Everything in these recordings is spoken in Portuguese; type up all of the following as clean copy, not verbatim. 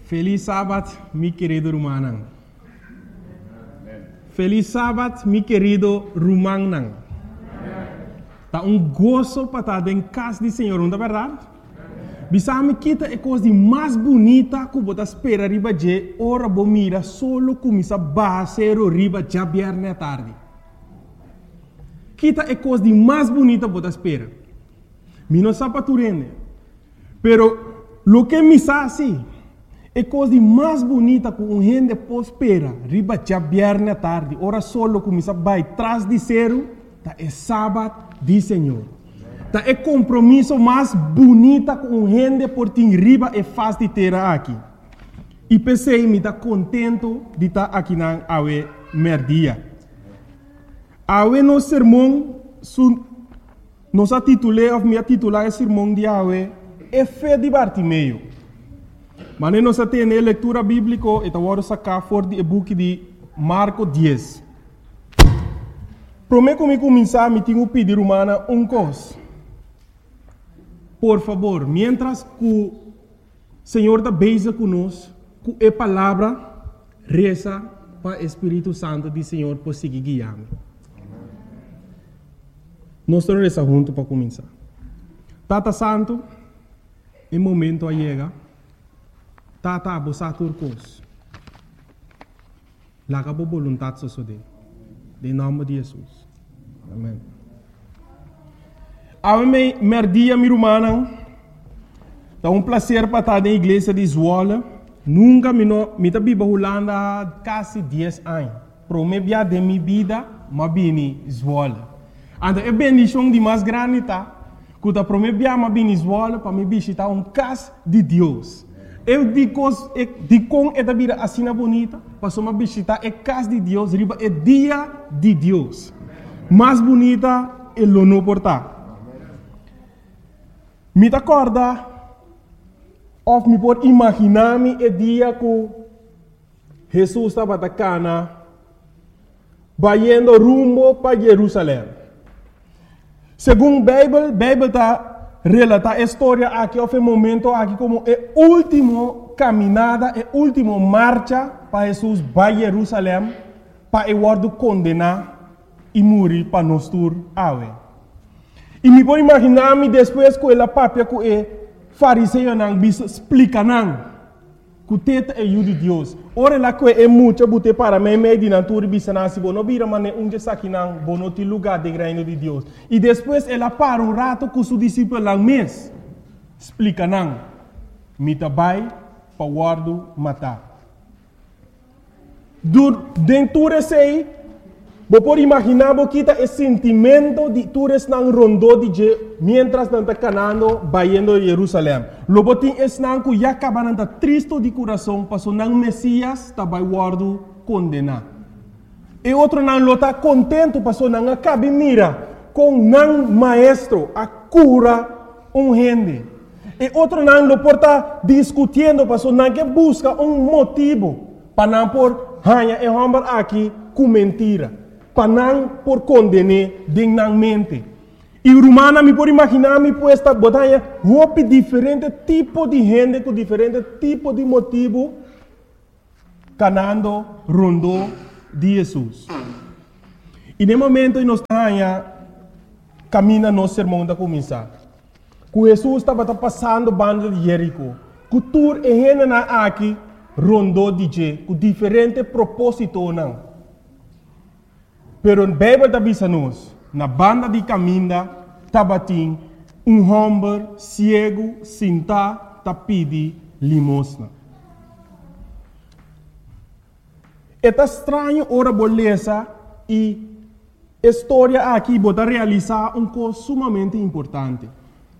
Feliz sábado, mi querido Rumanang. Feliz sábado, mi querido Rumanang. Tá gozo para estar em casa do Senhor, não é verdade? Bisame kita é coisa mais bonita que você espera riba de hora bomira solo começa a baixar riba já viernes à tarde. Kita é coisa mais bonita que você espera. Mi não sabe tu rende. Pero lo que me sabe é coisa mais bonita que gente pode esperar riba já viernes à tarde. Hora solo começa a baixar atrás de zero, tá é sábado do Senhor. Tá é compromisso mais bonita com gente por ter riba e faz de ter aqui. E pensei me tá contento de estar aqui na awe merdia. Awe no sermão nos titulei ou me titular o sermão de awe é fé de Bartimeu. Mas nós temos leitura bíblica e agora sacar fora do book de Marco 10. Prometo que começar me tenho pedir humana coisa. Por favor, mientras que o Senhor está beija conosco, com a palavra, reza para o Espírito Santo do Senhor por seguir guiando. Nós estamos rezando juntos para começar. Tata Santo, em momento a chega, Tata a bossa turcos. Laga a vontade só de. Em nome de Jesus. Amém. A merdia mi rumana, é prazer para estar na igreja de Zwolle. Nunca me tá biba Holanda quase 10 anos. Promebia de minha vida, mas bini Zwolle. Então é bendição de mais grande tá. Quando promebia mas bini Zwolle para me visitar casa de Deus. Eu digo com esta vida assim bonita, para me visitar a casa de Deus, riba é dia de Deus. Mais bonita é o não portar. Me acorda, ou me pode imaginar-me o dia que Jesus estava na Cana, indo rumo para Jerusalém. Segundo a Bíblia está relata a história aqui, houve um momento aqui como a última caminhada, a última marcha para Jesus para Jerusalém, para o word condenar e morrer para nós todos. E me pode imaginar-me depois que ela papia que o fariseu não explica não que o teto é o de Deus. Ora lá que é muito bote para mim meio de natura bisana se bono bira mane onde saque não bono te lugar de reino de Deus. E depois ela para um rato com seu discípulo lá mês explica não me tabai para guardo matar. Dentro desse você pode imaginar que esse sentimento de todos não rondou de mientras não está canando, indo a Jerusalém. Logo tem esse não que já acaba de triste de coração, passou não Messias está vai guardo condenar. E outro não está contente, passou não acaba mira com não maestro a cura gente. E outro não lo porta discutindo, passou não que busca motivo para não por hanha e homem aqui com mentira. Para não por condenar dignamente. E o romano me pode imaginar me puesta botanha roupa diferente tipo de gente com diferente tipo de motivo canando rondo de Jesus. E no momento nós caminha no sermão da começar. Que Jesus estava passando banda de Jerico. Que tur e gente na aqui rondo de com diferente propósito não. Pero a Bíblia está dizendo na banda de caminho, tabatim, homem cego, sentado, pedi limosna. É estranho ora beleza e a história aqui bota realizar coisa sumamente importante.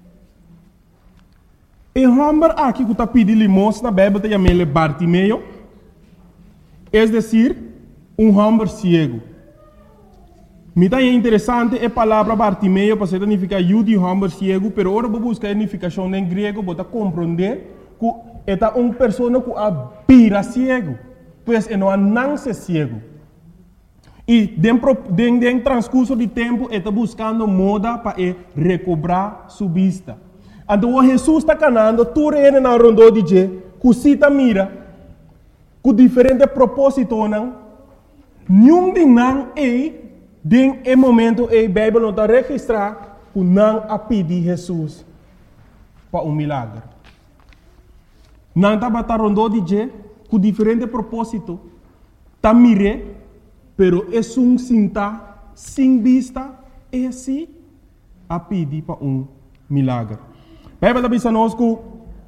O homem aqui que está pedindo limosna, a Bíblia está chamando Bartimeu, é decir, homem cego. Me é interessante a palavra Bartimeu para significar de homem cego, pero agora vou buscar a significação em grego para compreender que é uma pessoa que vira cego, pois não nasce cego. E dentro transcurso de tempo está buscando moda para recobrar sua vista. Então Jesus está canando, tudo ele na rondo de que cita mira, com diferente propósito, não? Nenhum de não é momento a Bíblia não está registrar que não a pedir Jesus para milagre. Não está batendo de je com diferente propósito. Está mire, pero é cinta sem vista é assim a pedir para milagre. A Bíblia está dizendo que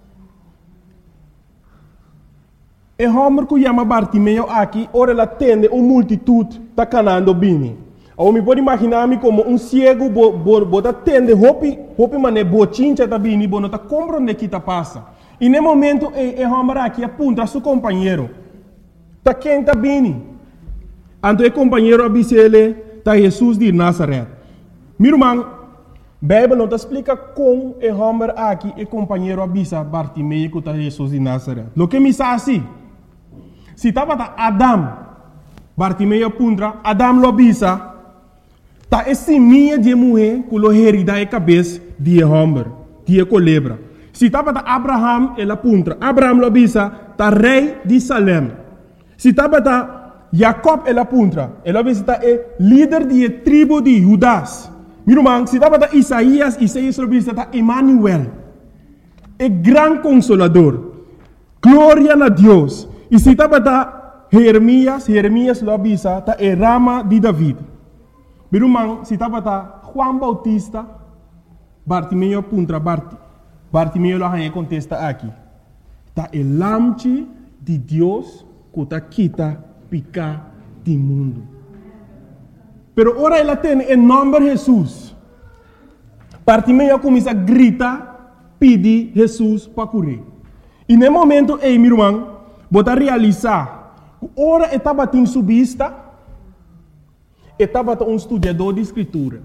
é homem que chama Bartimeu aqui, ora ela atende uma multitude está canando bem. Ou me pode imaginar-me como cego, bota atende, hopi mané, bochincha está bem, não está compreendendo o que está passa. E no momento, é homem aqui aponta a seu companheiro. Está quem está bem. Então, o companheiro avisa ele, está Jesus de Nazaré. Meu irmão, a Bíblia não explica como é homem aqui, o companheiro avisa Bartimeu que está Jesus de Nazaré. O que me diz assim? Se estava Adam, Bartimeu apunta, Adam lo avisa, está esse minha de mulher que lo herida a cabeça de homem, de culebra. Se estava Abraham, ele apunta, Abraham lo avisa, está rei de Salem. Se estava Jacob, ele apunta, ele avisa, está líder de tribo de Judas. Meu irmão, se estava Isaías lo avisa, está Emmanuel, é grande consolador, glória a Deus. E se estava Jeremias lo avisa, está Rama de David. Meu irmão, se estava Juan Bautista, Bartimeu apunta, Bartimeu lo contesta aqui. Está o lamche de Deus que está quita picar do mundo. Pero ora ela tem o nome de Jesus. Bartimeu começa a gritar, pedir Jesus para curar. E no momento, meu irmão, bota realizar, ora estava em sua vista, estava estudador de escritura.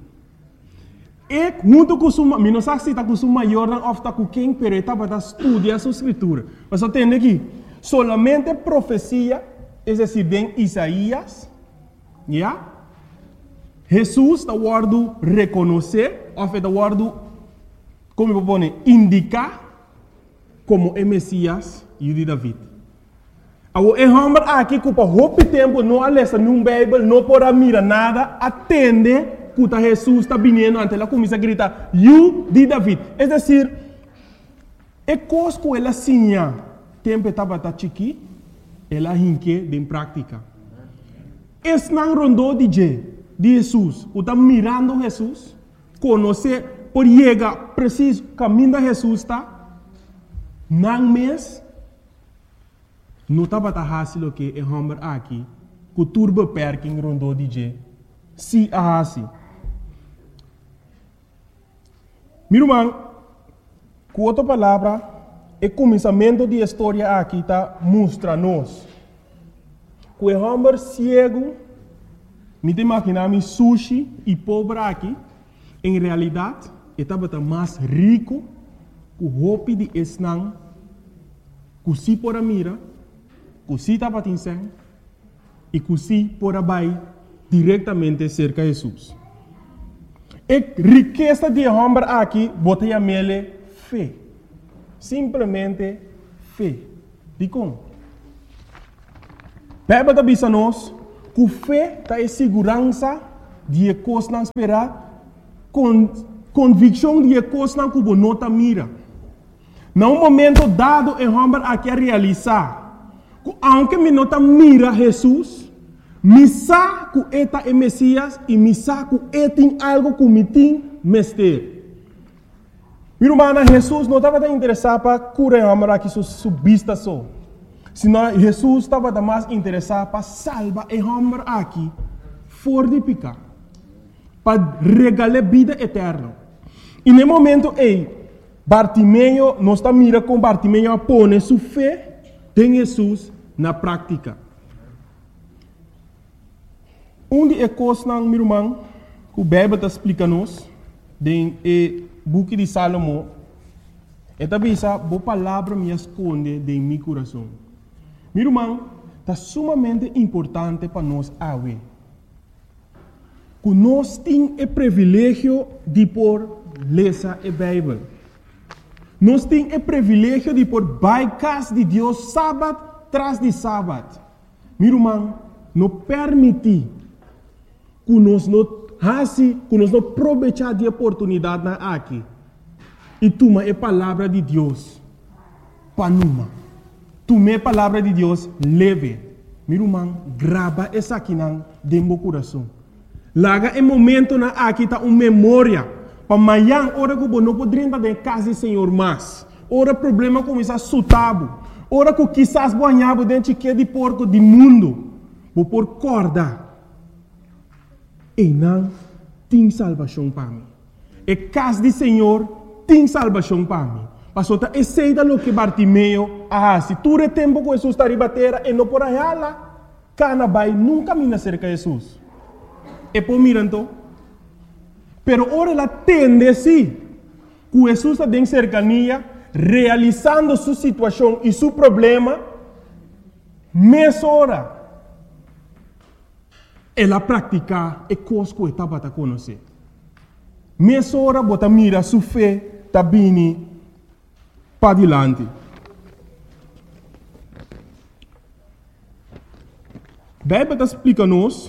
E junto com sua, não sei se está com sua maior ou está com quem, pero estava estudando sua escritura. Mas você entende aqui, solamente profecia, é decir, em Isaías, yeah? Jesus está guardando reconhecer, ou está guardando, como eu vou dizer, indicar como é Messias e o de David. O homem aqui que por muito tempo não alessa num Bíblia, não pode mirar nada, atende que Jesus está vindo, ante ela começa a gritar, "You de David". É decir, é coisa que ela sinha, tempo estava chiqui, ela rinque em prática. Esse não rondou de Jesus, o está mirando Jesus, conhecer, por chegar preciso, caminho de Jesus está, não mês, não estava fácil que é homem aqui, que o turbo perking rondou de se assim. Meu irmão, com outra palavra, o começamento da história aqui está mostra-nos que o homem cego, me imaginar sushi e pobre aqui, em realidade, estava mais rico que o roupa de esnang, que se por a mira, que se estava tinseng, e que se por a bai diretamente cerca de Jesus. A riqueza de homem aqui, botei a mele fé. Simplesmente fé. De como? Bíblia está dizendo que fé está em segurança de coisas não esperar, convicção de coisas não que você não está mira. Num momento dado, o homem aqui a realizar, que aunque me não está mira Jesus, me sabe que é o Messias e me sabe que é tem algo que me tem mestre. Meu irmão, Jesus não estava interessado para curar o homem aqui sua vista só. Senão Jesus estava mais interessado para salvar o homem aqui fora de pecar, para regalar vida eterna. E no momento Bartimeu não está mira com Bartimeu a pôr sua fé em Jesus na prática. De coisas, meu irmão, que o Bíblia está explicando-nos, no book de Salomão, é também essa boa palavra me esconde em meu coração. Meu irmão, está sumamente importante para nós agora. Que nós temos o privilégio de por ler a Bíblia. Nós temos o privilégio de por baixar de Deus sábado, tras de sábado. Meu irmão, não permite que nós não aproveitar de oportunidade aqui. E toma a palavra de Deus para numa. Toma a palavra de Deus leve. Meu irmão, grava essa aqui dentro do coração. Laga em momento na aqui tá uma memória. Para amanhã, hora que não poderia estar em casa do Senhor mais. Ora problema começa a sutabo. Ora que quizás banhava dentro de porco do mundo. Vou por corda. E não tem salvação para mim. E casa do Senhor tem salvação para mim. Pastor, tá aceita lo que Bartimeu se tu é tempo que Jesus está ribatera e não por aí lá, cana vai nunca me cerca de Jesus. E por miranto, pero ora ela tende sim, que Jesus está em cercania, realizando sua situação e seu problema, meia hora. Ela pratica e coisa que estava a conhecer. Meia hora, bota mira sua fé, está bem para adiante. A Bíblia explica-nos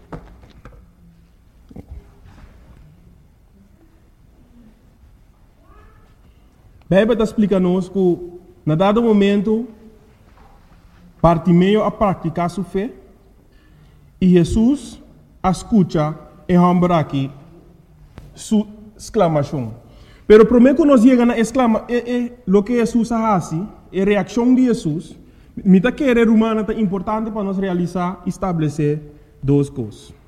que, na dado momento, Bartimeu a praticar sua fé e Jesus escuta e rambra aqui sua exclamação. Pero primeiro que nós chegamos a exclamar, o que Jesus faz, a reação de Jesus, me está querer humana é importante para nós realizar e estabelecer duas coisas.